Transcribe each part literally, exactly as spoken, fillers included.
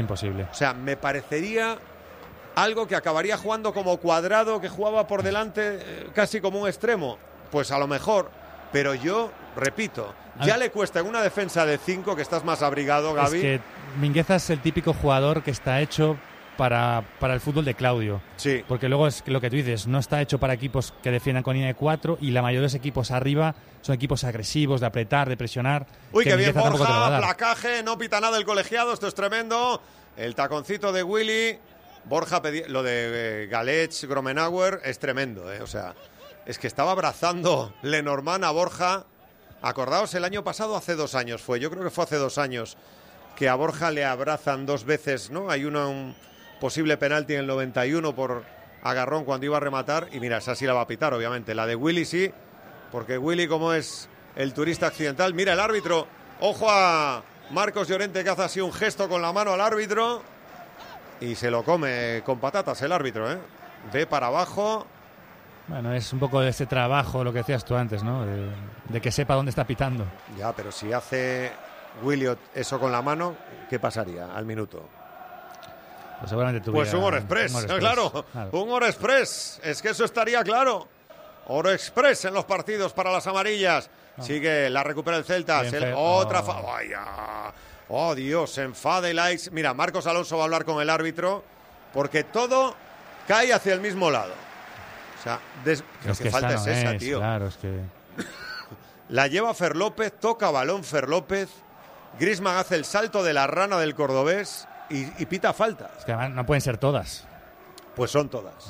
imposible. O sea, me parecería algo que acabaría jugando como Cuadrado, que jugaba por delante eh, casi como un extremo. Pues a lo mejor, pero yo, repito, ya le cuesta en una defensa de cinco, que estás más abrigado, Gaby. Es que Mingueza es el típico jugador que está hecho para, para el fútbol de Claudio. Sí. Porque luego es lo que tú dices, no está hecho para equipos que defiendan con línea de cuatro, y la mayoría de los equipos arriba son equipos agresivos, de apretar, de presionar. Uy, que, que bien Borja, Borja, placaje, no pita nada el colegiado, esto es tremendo. El taconcito de Willy. Borja pedía, lo de eh, Galech, Gromenauer es tremendo, ¿eh? O sea, es que estaba abrazando Lenormand a Borja. Acordaos, el año pasado, hace dos años fue, yo creo que fue hace dos años, que a Borja le abrazan dos veces, ¿no? Hay una, un posible penalti en el noventa y uno por agarrón cuando iba a rematar, y mira, esa sí la va a pitar, obviamente. La de Willy sí, porque Willy, como es el turista accidental, mira el árbitro, ojo a Marcos Llorente, que hace así un gesto con la mano al árbitro, y se lo come con patatas el árbitro, ¿eh? Ve para abajo. Bueno, es un poco de ese trabajo, lo que decías tú antes, ¿no? De, de que sepa dónde está pitando. Ya, pero si hace Williot eso con la mano, ¿qué pasaría al minuto? Pues seguramente tuviera... Pues un Oro Express, un Oro Express. Claro, claro, un Oro Express. Es que eso estaría claro. Oro Express en los partidos para las amarillas. No. Sigue, la recupera el Celta. El, otra... Oh. Fa Vaya... Oh, Dios, se enfada el Aix. Mira, Marcos Alonso va a hablar con el árbitro porque todo cae hacia el mismo lado. O sea, des... es que, que falta es es esa, es, tío. Claro, es que... La lleva Fer López, toca balón Fer López. Griezmann hace el salto de la rana del cordobés y, y pita falta. Es que además no pueden ser todas. Pues son todas.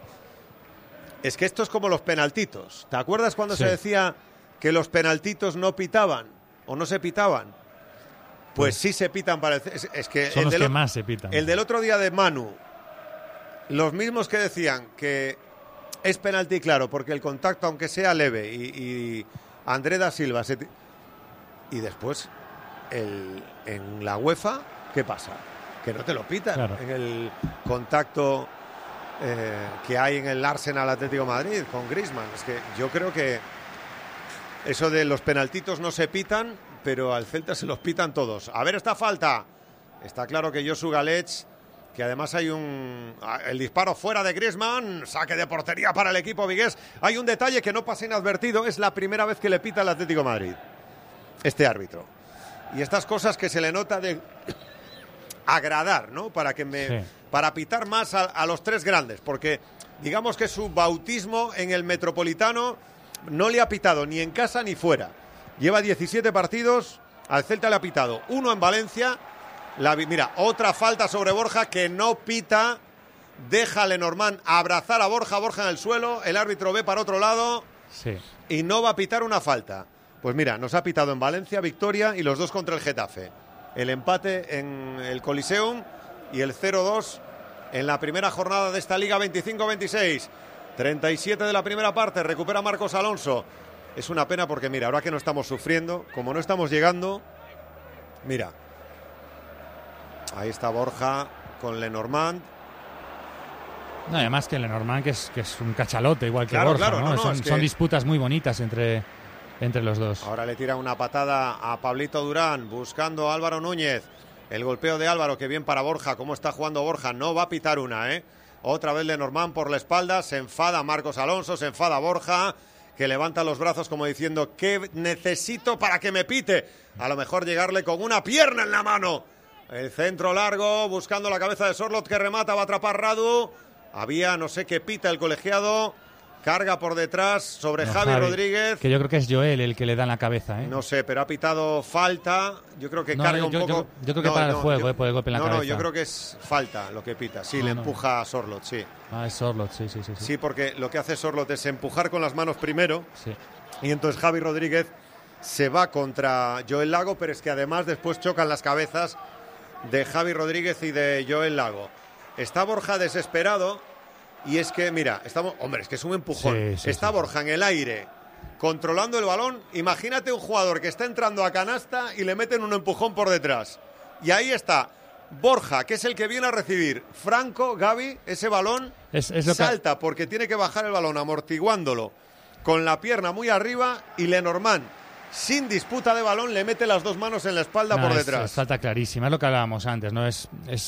Es que esto es como los penaltitos. ¿Te acuerdas cuando sí. se decía que los penaltitos no pitaban o no se pitaban? Pues sí se pitan para el... Es, es que son el los del, que más se pitan. El del otro día de Manu, los mismos que decían que es penalti claro porque el contacto, aunque sea leve, y, y André da Silva se y después el, en la UEFA, ¿qué pasa? Que no te lo pitan. Claro. En el contacto eh, que hay en el Arsenal Atlético de Madrid con Griezmann. Es que yo creo que eso de los penaltitos no se pitan, pero al Celta se los pitan todos. A ver esta falta. Está claro que Josu Galech, que además hay un... El disparo fuera de Griezmann, saque de portería para el equipo vigués. Hay un detalle que no pasa inadvertido, es la primera vez que le pita al Atlético de Madrid este árbitro. Y estas cosas que se le nota de agradar, ¿no? Para que me... Sí. Para pitar más a, a los tres grandes, porque digamos que su bautismo en el Metropolitano no le ha pitado ni en casa ni fuera. Lleva diecisiete partidos, al Celta le ha pitado uno en Valencia. La, mira, otra falta sobre Borja que no pita. Deja a Lenormand abrazar a Borja, Borja en el suelo. El árbitro ve para otro lado sí. y no va a pitar una falta. Pues mira, nos ha pitado en Valencia, victoria, y los dos contra el Getafe. El empate en el Coliseum y el cero dos en la primera jornada de esta Liga veinticinco veintiséis. treinta y siete de la primera parte, recupera Marcos Alonso. Es una pena porque, mira, ahora que no estamos sufriendo, como no estamos llegando, mira, ahí está Borja con Lenormand. No, además que Lenormand, que es, que es un cachalote, igual que claro, Borja, claro, ¿no? No, no, son, es que... son disputas muy bonitas entre, entre los dos. Ahora le tira una patada a Pablito Durán, buscando a Álvaro Núñez. El golpeo de Álvaro, que bien para Borja, cómo está jugando Borja, no va a pitar una, ¿eh? Otra vez Lenormand por la espalda, se enfada Marcos Alonso, se enfada Borja, que levanta los brazos como diciendo, ¿qué necesito para que me pite? A lo mejor llegarle con una pierna en la mano. El centro largo, buscando la cabeza de Sorloth, que remata, va a atrapar Radu. Había, no sé qué pita el colegiado. Carga por detrás sobre no, Javi, Javi Rodríguez. Que yo creo que es Joel el que le da en la cabeza, ¿eh? No sé, pero ha pitado falta. Yo creo que no, carga yo, un yo, poco... Yo, yo creo que no, para no, el juego, yo, eh, por el golpe en la no, cabeza. No, yo creo que es falta lo que pita. Sí, no, le no. empuja a Sorloth, sí. Ah, es Sorloth, sí, sí, sí, sí. Sí, porque lo que hace Sorloth es empujar con las manos primero. Sí. Y entonces Javi Rodríguez se va contra Joel Lago, pero es que además después chocan las cabezas de Javi Rodríguez y de Joel Lago. Está Borja desesperado. Y es que, mira, estamos, hombre, es que es un empujón. Sí, sí, está sí, Borja sí. en el aire, controlando el balón. Imagínate un jugador que está entrando a canasta y le meten un empujón por detrás. Y ahí está Borja, que es el que viene a recibir. Franco, Gaby, ese balón es, es lo salta que... porque tiene que bajar el balón amortiguándolo con la pierna muy arriba, y Lenormand, sin disputa de balón, le mete las dos manos en la espalda no, por es, detrás. Es falta clarísima, es lo que hablábamos antes, ¿no? Es, es